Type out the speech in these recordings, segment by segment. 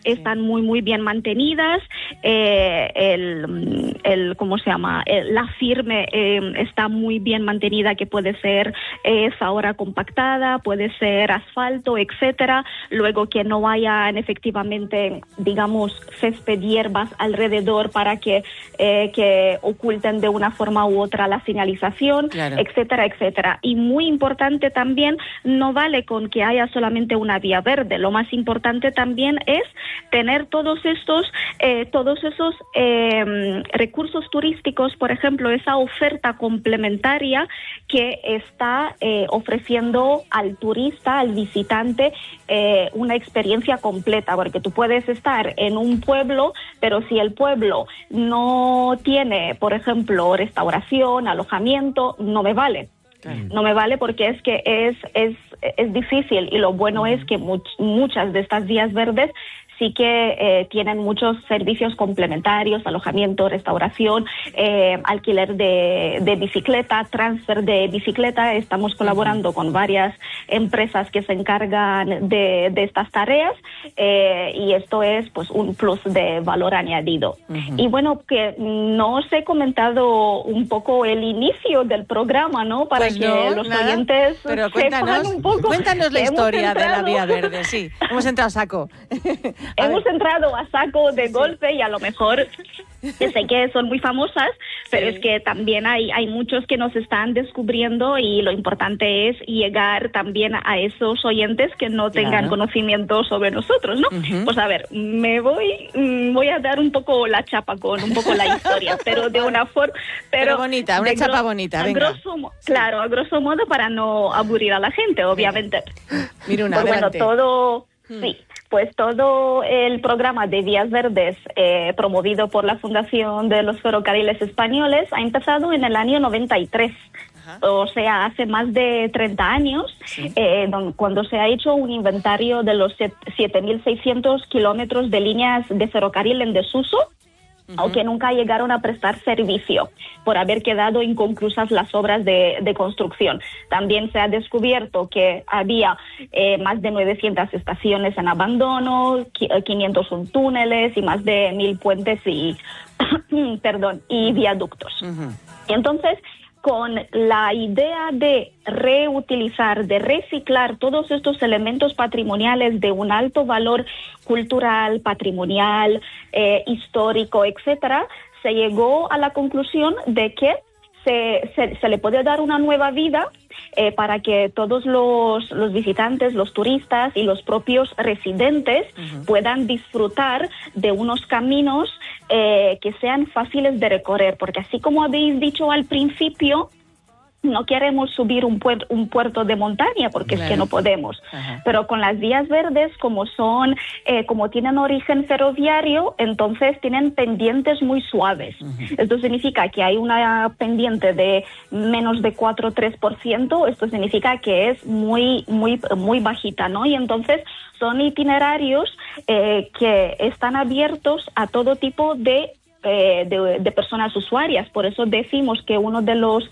están muy, muy bien mantenidas. ¿Cómo se llama? La firme está muy bien mantenida, que puede ser ahora compactada, puede ser asfalto, etcétera. Luego que no hayan efectivamente, digamos, césped, hierbas alrededor para que oculten de una forma u otra la señalización, etcétera, etcétera. Y muy importante también, no vale con que haya solamente una vía verde. Lo más importante también es tener todos esos recursos turísticos, por ejemplo, esa oferta complementaria que está ofreciendo al turista, al visitante, una experiencia completa, porque tú puedes estar en un pueblo, pero si el pueblo no tiene, por ejemplo, restauración, alojamiento, no me vale. No me vale, porque es que es difícil, y lo bueno es que muchas de estas vías verdes sí que tienen muchos servicios complementarios: alojamiento, restauración, alquiler de bicicleta, transfer de bicicleta. Estamos colaborando con varias empresas que se encargan de estas tareas, y esto es pues un plus de valor añadido. Y bueno, que no os he comentado un poco el inicio del programa, ¿no? Para pues que los oyentes pero cuéntanos, sepan un poco. Cuéntanos la historia de la Vía Verde, sí. Hemos entrado a saco. Hemos entrado a saco de golpe, y a lo mejor sé que son muy famosas, pero es que también hay muchos que nos están descubriendo, y lo importante es llegar también a esos oyentes que no tengan conocimiento sobre nosotros, ¿no? Pues a ver, voy a dar un poco la chapa con un poco la historia, pero de una forma... Pero bonita, una chapa bonita, venga. Claro, a grosso modo, para no aburrir a la gente, obviamente. Mira una, pues bueno, todo... Sí, pues todo el programa de Vías Verdes promovido por la Fundación de los Ferrocarriles Españoles ha empezado en el año 93. O sea, hace más de 30 años, cuando se ha hecho un inventario de los 7.600 kilómetros de líneas de ferrocarril en desuso, aunque nunca llegaron a prestar servicio por haber quedado inconclusas las obras de construcción. También se ha descubierto que había más de 900 estaciones en abandono, 501 túneles y más de 1.000 puentes y viaductos. Y entonces, con la idea de reutilizar, de reciclar todos estos elementos patrimoniales de un alto valor cultural, patrimonial, histórico, etcétera, se llegó a la conclusión de que se le puede dar una nueva vida para que todos los visitantes, los turistas y los propios residentes puedan disfrutar de unos caminos que sean fáciles de recorrer, porque así como habéis dicho al principio, no queremos subir un puerto de montaña, porque es que no podemos. Pero con las vías verdes, como tienen origen ferroviario, entonces tienen pendientes muy suaves. Esto significa que hay una pendiente de menos de 4 o 3%. Esto significa que es muy, muy, muy bajita, ¿no? Y entonces son itinerarios que están abiertos a todo tipo de personas usuarias. Por eso decimos que uno de los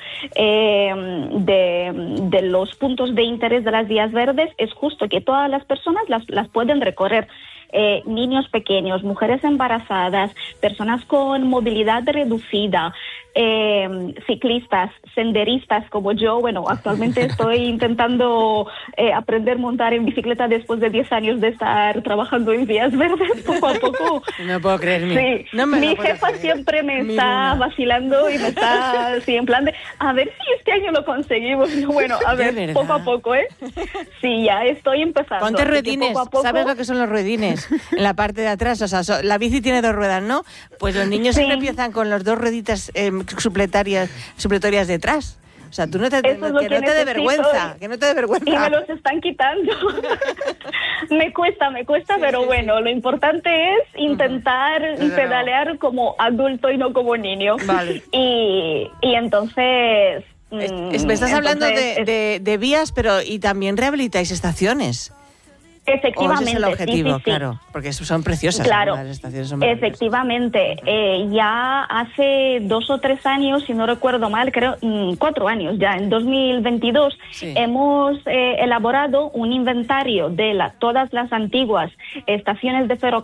puntos de interés de las vías verdes es justo que todas las personas las pueden recorrer. Niños pequeños, mujeres embarazadas, personas con movilidad reducida, ciclistas, senderistas como yo. Bueno, actualmente estoy intentando aprender a montar en bicicleta después de 10 años de estar trabajando en vías verdes, poco a poco. No puedo creerme. Sí, mi jefa siempre me está vacilando y me está así en plan de, a ver si este año lo conseguimos. Bueno, a ver, poco a poco, ¿eh? Sí, ya estoy empezando. Ponte ruedines, poco a poco... ¿Sabes lo que son los ruedines? En la parte de atrás, o sea, la bici tiene 2 ruedas, ¿no? Pues los niños siempre empiezan con las 2 rueditas supletorias detrás. O sea, tú no te dé vergüenza, que no te dé vergüenza. Y me los están quitando. me cuesta, pero bueno, lo importante es intentar pedalear como adulto y no como niño. Vale. Y entonces... me estás hablando de vías, pero y también rehabilitáis estaciones. Efectivamente, ese es el objetivo, sí. Claro, porque son preciosas. Claro, las estaciones son efectivamente. Ya hace 2 o 3 años, si no recuerdo mal, creo 4 años ya, en 2022, hemos elaborado un inventario de todas las antiguas estaciones de ferrocarril